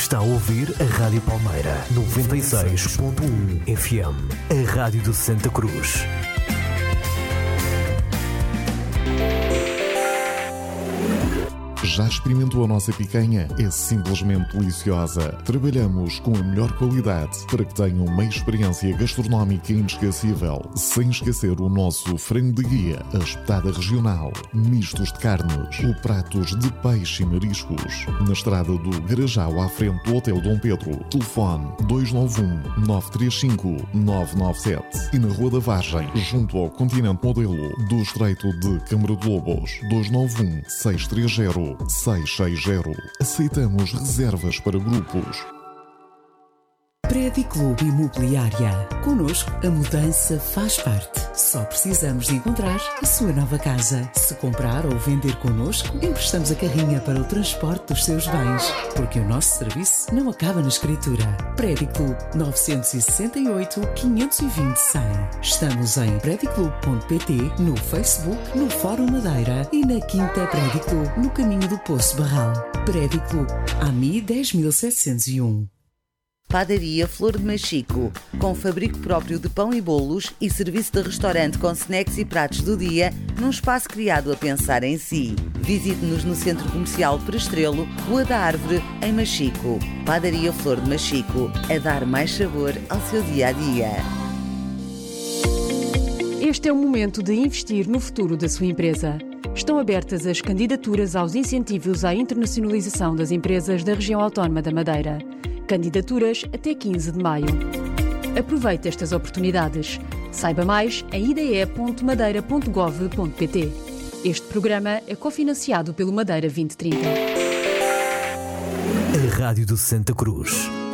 Está a ouvir a Rádio Palmeira 96.1 FM, a Rádio do Santa Cruz. Já experimentou a nossa picanha? É simplesmente deliciosa. Trabalhamos com a melhor qualidade para que tenham uma experiência gastronómica inesquecível, sem esquecer o nosso frango de guia, a espetada regional, mistos de carnes ou pratos de peixe e mariscos. Na estrada do Garajal, à frente do Hotel Dom Pedro. Telefone 291-935-997 e na Rua da Vargem, junto ao Continente Modelo do Estreito de Câmara de Lobos, 291-630-660. Aceitamos reservas para grupos. Prédio Clube Imobiliária. Connosco, a mudança faz parte. Só precisamos de encontrar a sua nova casa. Se comprar ou vender connosco, emprestamos a carrinha para o transporte dos seus bens. Porque o nosso serviço não acaba na escritura. Prédio Clube 968 520 100. Estamos em prediclube.pt, no Facebook, no Fórum Madeira e na Quinta Prédio Clube, no caminho do Poço Barral. Prédio Clube, AMI 10701. Padaria Flor de Machico, com fabrico próprio de pão e bolos e serviço de restaurante com snacks e pratos do dia, num espaço criado a pensar em si. Visite-nos no Centro Comercial Perestrelo, Rua da Árvore, em Machico. Padaria Flor de Machico, a dar mais sabor ao seu dia-a-dia. Este é o momento de investir no futuro da sua empresa. Estão abertas as candidaturas aos incentivos à internacionalização das empresas da região autónoma da Madeira. Candidaturas até 15 de maio. Aproveite estas oportunidades. Saiba mais em ide.madeira.gov.pt. Este programa é cofinanciado pelo Madeira 2030. A Rádio do Santa Cruz.